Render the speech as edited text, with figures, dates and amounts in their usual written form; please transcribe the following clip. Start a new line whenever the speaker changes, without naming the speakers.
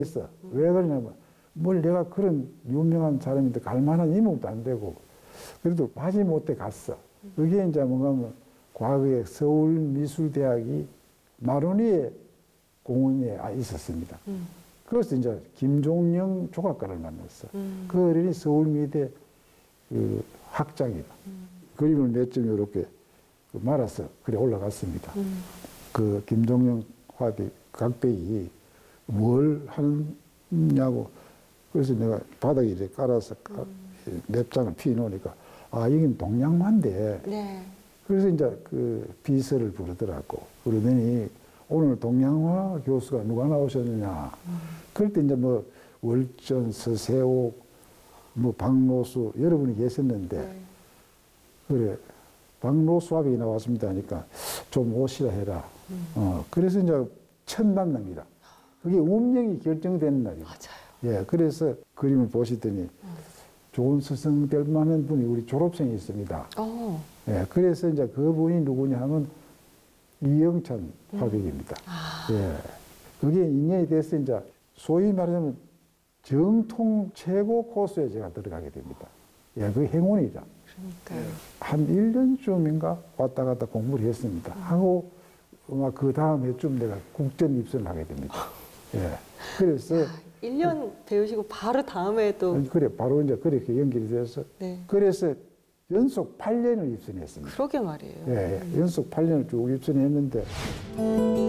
있어. 왜 그러냐면, 뭘 내가 그런 유명한 사람인데 갈 만한 인물도 안 되고, 그래도 마지못해 갔어. 그게 이제 뭔가 하면, 과거에 서울미술대학이 마로니에 공원에 있었습니다. 그래서 이제 김종영 조각가를 만났어. 그 어린이 서울미대 그 학장이다. 그림을 몇 점 이렇게 말아서 그래 올라갔습니다. 그 김종영 화비 각백이 뭘 하느냐고 그래서 내가 바닥에 이렇게 깔아서 몇 장을 피놓으니까 아 여긴 동양화인데
네.
그래서 이제 그 비서를 부르더라고. 그러더니 오늘 동양화 교수가 누가 나오셨느냐. 그럴 때 이제 뭐 월전, 서세옥, 뭐 박노수 여러분이 계셨는데
네.
그래 박노수 화백이 나왔습니다 하니까 좀 오시라 해라. 그래서 이제 첫 만납니다. 그게 운명이 결정되는 날이에요.
맞아요.
예, 그래서 그림을 보시더니 좋은 스승 될 만한 분이 우리 졸업생이 있습니다. 예, 그래서 이제 그분이 누구냐 하면 이영찬 화백입니다. 예, 그게 인연이 돼서 이제 소위 말하자면 정통 최고 코스에 제가 들어가게 됩니다. 예, 그 행운이죠.
그러니까요.
한 1년쯤인가 왔다 갔다 공부를 했습니다. 하고 아마 그 다음 해쯤 내가 국전 입선을 하게 됩니다. 예, 그래서
1년 배우시고 바로 다음에 또
그래 바로 이제 그렇게 연결이 돼서
네.
그래서 연속 8년을 입선했습니다.
그러게 말이에요.
예, 연속 8년을 쭉 입선했는데